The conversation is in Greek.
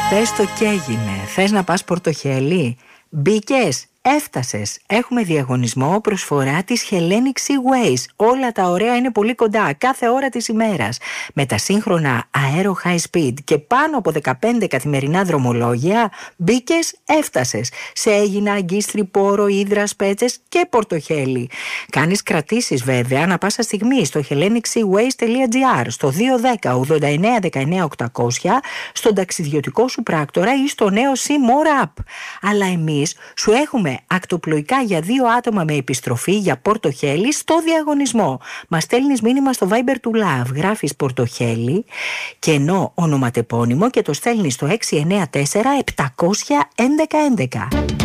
Πες το κι έγινε. Θες να πας Πορτοχέλη? Μπήκες? Έφτασες. Έχουμε διαγωνισμό προσφορά της Hellenic Seaways. Όλα τα ωραία είναι πολύ κοντά, κάθε ώρα της ημέρας. Με τα σύγχρονα αέρο high speed και πάνω από 15 καθημερινά δρομολόγια, μπήκες, έφτασες. Σε Αίγινα, Αγκίστρι, Πόρο, Ύδρα, Σπέτσες και Πορτοχέλη. Κάνεις κρατήσεις βέβαια ανά πάσα στιγμή στο hellenicseaways.gr, στο 210 89 19 800, στον ταξιδιωτικό σου πράκτορα ή στο νέο Sea More App. Αλλά εμείς σου έχουμε ακτοπλοϊκά για 2 άτομα με επιστροφή για Πορτοχέλη στο διαγωνισμό. Μας στέλνεις μήνυμα στο Viber του Love, γράφεις Πορτοχέλη, κενό ονοματεπώνυμο και το στέλνεις στο 694 700 1111.